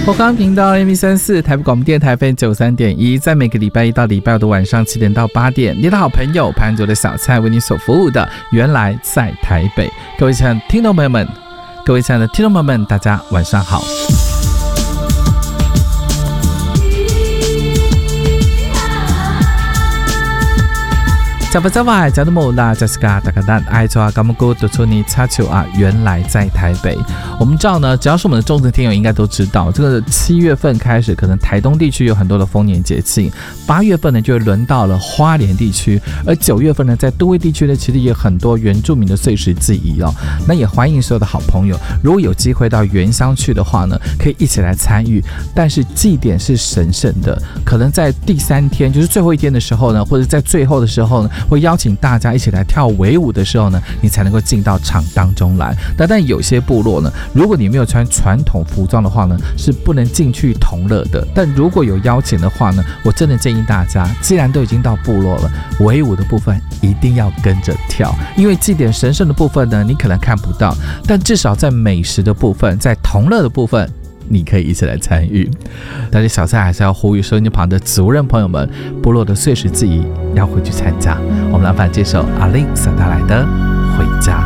我刚频道 AM134 台北广播电台 FM93.1，在每个礼拜一到礼拜五的晚上7点到8点，你的好朋友潘卓的小菜为你所服务的原来在台北。各位亲爱的听众朋友们，大家晚上好。加的莫拉加斯卡大卡丹爱做啊，干木哥读出你插球啊，原来在台北。我们知道呢，只要是我们的中职听友应该都知道，这个7月份开始，可能台东地区有很多的丰年节庆，8月份呢就会轮到了花莲地区，而9月份呢，在都会地区呢，其实也有很多原住民的岁时祭仪哦。那也欢迎所有的好朋友，如果有机会到原乡去的话呢，可以一起来参与。但是祭典是神圣的，可能在第3天，就是最后一天的时候呢，或者在最后的时候呢，会邀请大家一起来跳围舞的时候呢，你才能够进到场当中来。但有些部落呢，如果你没有穿传统服装的话呢，是不能进去同乐的。但如果有邀请的话呢，我真的建议大家，既然都已经到部落了，围舞的部分一定要跟着跳，因为祭典神圣的部分呢，你可能看不到，但至少在美食的部分，在同乐的部分，你可以一起来参与。但是小蔡还是要呼吁收音机旁的族人朋友们，部落的岁时祭仪要回去参加。我们来接受阿令所带来的回家。